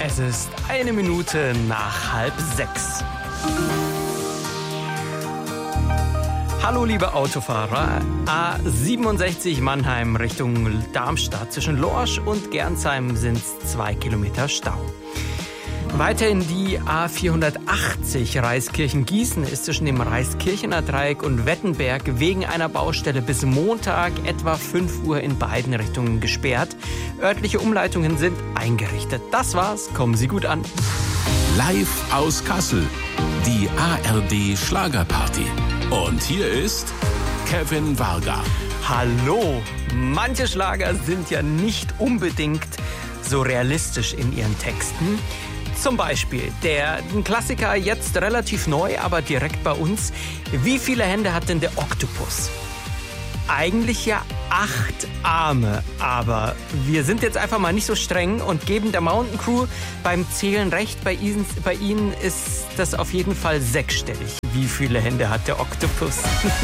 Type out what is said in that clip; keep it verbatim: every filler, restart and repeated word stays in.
Es ist eine Minute nach halb sechs. Hallo liebe Autofahrer, A siebenundsechzig Mannheim Richtung Darmstadt. Zwischen Lorsch und Gernsheim sind es zwei Kilometer Stau. Weiterhin die A vierhundertachtzig Reiskirchen-Gießen ist zwischen dem Reiskirchener Dreieck und Wettenberg wegen einer Baustelle bis Montag etwa fünf Uhr in beiden Richtungen gesperrt. Örtliche Umleitungen sind eingerichtet. Das war's, kommen Sie gut an. Live aus Kassel, die A R D Schlagerparty. Und hier ist Kevin Varga. Hallo! Manche Schlager sind ja nicht unbedingt so realistisch in ihren Texten. Zum Beispiel der ein Klassiker, jetzt relativ neu, aber direkt bei uns. Wie viele Hände hat denn der Oktopus? Eigentlich ja acht Arme, aber wir sind jetzt einfach mal nicht so streng und geben der Mountain Crew beim Zählen recht. Bei ihnen, bei ihnen ist das auf jeden Fall sechsstellig. Wie viele Hände hat der Oktopus?